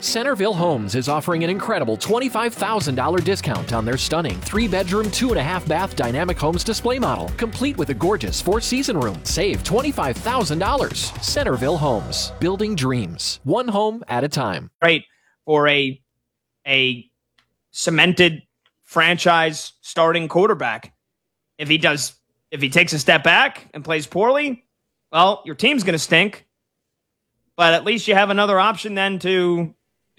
Centerville Homes is offering an incredible $25,000 discount on their stunning 3-bedroom, 2.5-bath dynamic homes display model, complete with a gorgeous 4-season room. Save $25,000. Centerville Homes, building dreams, one home at a time. Right, for a cemented franchise starting quarterback. If he takes a step back and plays poorly, well, your team's going to stink. But at least you have another option then to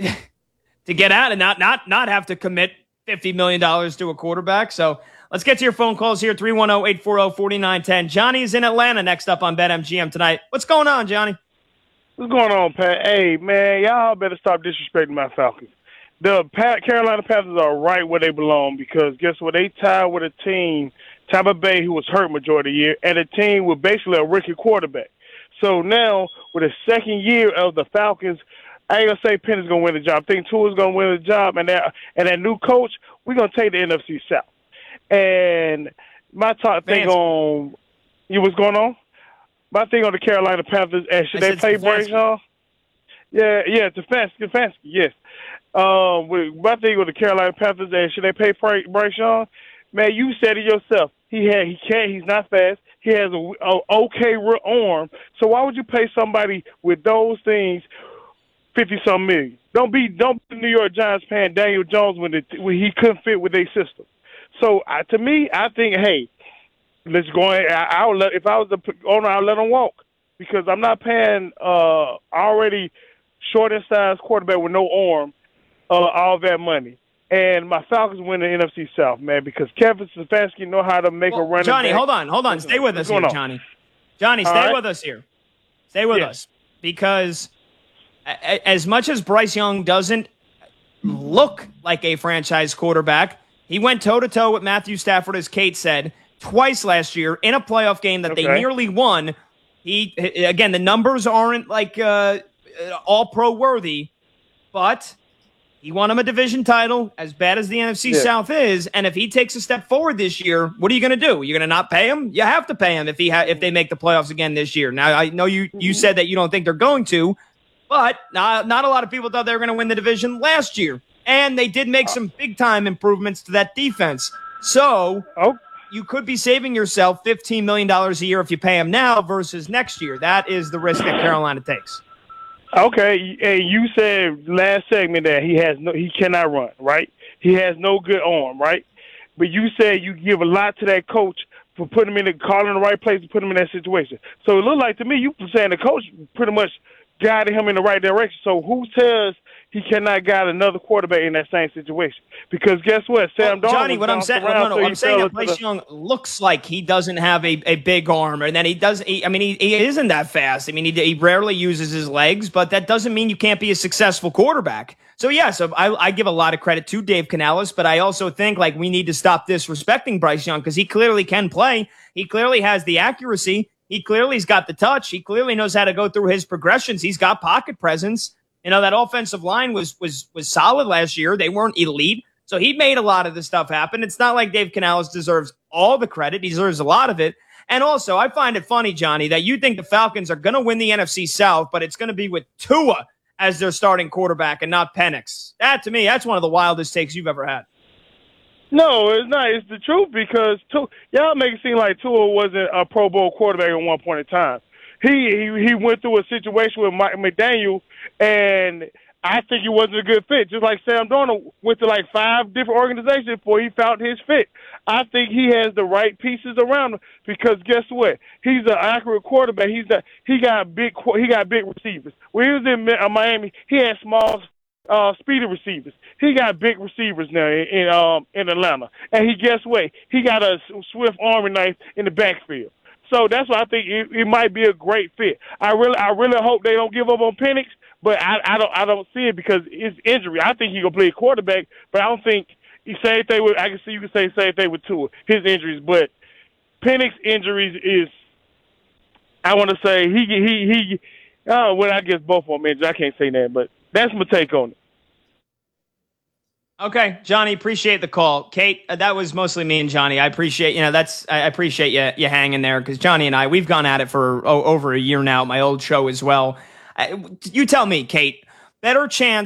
get out and not have to commit $50 million to a quarterback. So let's get to your phone calls here, 310-840-4910. Johnny is in Atlanta next up on BetMGM tonight. What's going on, Johnny? What's going on, Pat? Hey, man, y'all better stop disrespecting my Falcons. The Carolina Panthers are right where they belong because guess what? They tied with a team, Tampa Bay, who was hurt majority of the year, and a team with basically a rookie quarterback. So now, with the second year of the Falcons, I ain't going to say Penn is going to win the job. I think Tua's going to win the job, and that new coach, we're going to take the NFC South. And my top thing on – what's going on? My thing on the Carolina Panthers, and should they pay Bryce Young? Yeah, Stefanski, yes. My thing with the Carolina Panthers, and should they pay Bryce Young? Man, you said it yourself. He's not fast. He has an okay real arm. So why would you pay somebody with those things $50-some million? Don't be the New York Giants paying Daniel Jones when he couldn't fit with their system. So to me, I think, hey, let's go ahead. If I was the owner, I'll let him walk because I'm not paying already short and size quarterback with no arm all that money. And my Falcons win the NFC South, man, because Kevin Stefanski know how to make a run. Johnny, hold on. Stay with us here, Johnny. Johnny, stay with us here. Stay with us. Because as much as Bryce Young doesn't look like a franchise quarterback, he went toe-to-toe with Matthew Stafford, as Kate said, twice last year in a playoff game that they nearly won. Again, the numbers aren't like all-pro worthy, but he won him a division title, as bad as the NFC South is. And if he takes a step forward this year, what are you going to do? You're going to not pay him? You have to pay him if they make the playoffs again this year. Now, I know you said that you don't think they're going to, but not a lot of people thought they were going to win the division last year. And they did make some big-time improvements to that defense. So you could be saving yourself $15 million a year if you pay him now versus next year. That is the risk that Carolina takes. Okay, and you said last segment that he cannot run, right? He has no good arm, right? But you said you give a lot to that coach for putting him calling the right place to put him in that situation. So it looked like to me you saying the coach pretty much guided him in the right direction. So who says he cannot guide another quarterback in that same situation? Because guess what? Sam Darnold. Johnny, what I'm saying, I'm saying that Bryce Young looks like he doesn't have a big arm, and that he isn't that fast. I mean, he rarely uses his legs, but that doesn't mean you can't be a successful quarterback. So I give a lot of credit to Dave Canales, but I also think like we need to stop disrespecting Bryce Young because he clearly can play. He clearly has the accuracy. He clearly's got the touch. He clearly knows how to go through his progressions. He's got pocket presence. You know, that offensive line was solid last year. They weren't elite. So he made a lot of this stuff happen. It's not like Dave Canales deserves all the credit. He deserves a lot of it. And also, I find it funny, Johnny, that you think the Falcons are going to win the NFC South, but it's going to be with Tua as their starting quarterback and not Penix. That, to me, that's one of the wildest takes you've ever had. No, it's not. It's the truth because y'all make it seem like Tua wasn't a Pro Bowl quarterback at one point in time. He went through a situation with Mike McDaniel, and I think he wasn't a good fit. Just like Sam Darnold went to like 5 different organizations before he found his fit. I think he has the right pieces around him because guess what? He's an accurate quarterback. He got big receivers. When he was in Miami, he had small, speedy receivers. He got big receivers now in Atlanta, and guess what? He got a swift army knife in the backfield. So that's why I think it might be a great fit. I really hope they don't give up on Penix, but I don't see it because it's injury. I think he gonna play quarterback, but I don't think same thing with. I can see you can say same thing with Tua, his injuries, but Penix injuries is. I want to say he. Well, I guess both of them injured. I can't say that, but that's my take on it. Okay, Johnny, appreciate the call. Kate, that was mostly me and Johnny. I appreciate, I appreciate you hanging there because Johnny and I, we've gone at it for over a year now, my old show as well. You tell me, Kate, better chance